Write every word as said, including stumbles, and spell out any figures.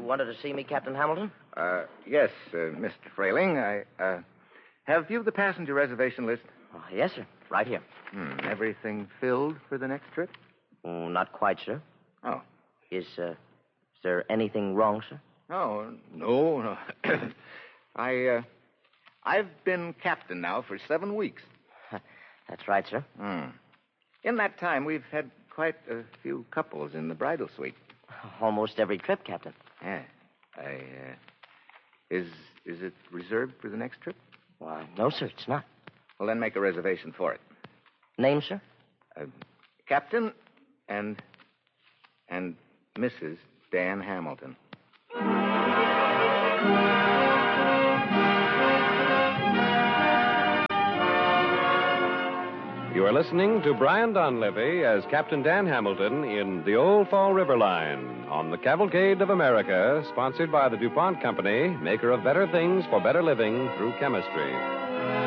wanted to see me, Captain Hamilton? Uh, yes, uh, Mister Frayling. I, uh, have viewed the passenger reservation list. Oh, yes, sir. Right here. Hmm. Everything filled for the next trip? Oh, not quite, sir. Oh. Is, uh, is there anything wrong, sir? Oh, no, no. I, uh, I've been captain now for seven weeks. That's right, sir. Hmm. In that time, we've had quite a few couples in the bridal suite. Almost every trip, Captain. Yeah. I, uh... Is, is it reserved for the next trip? Why, no, sir, it's not. Well, then make a reservation for it. Name, sir? Uh, Captain and... and Missus Dan Hamilton. You are listening to Brian Donlevy as Captain Dan Hamilton in The Old Fall River Line on the Cavalcade of America, sponsored by the DuPont Company, maker of better things for better living through chemistry.